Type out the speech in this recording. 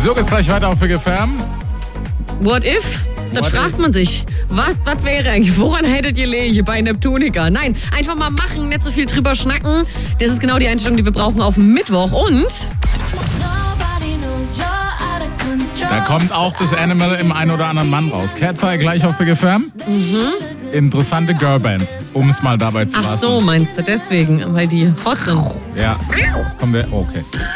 So geht's gleich weiter auf Big FM. What if? Das What fragt if? man sich. Was wäre eigentlich? Woran hättet ihr Lege bei Neptunica? Nein, einfach mal machen, nicht so viel drüber schnacken. Das ist genau die Einstellung, die wir brauchen auf Mittwoch. Und Da kommt auch das Animal im einen oder anderen Mann raus. Kehrzeige gleich auf Big FM. Interessante Girlband, um es mal dabei zu lassen. ach so, meinst du deswegen, weil die hot sind. Ja, kommt der. Okay.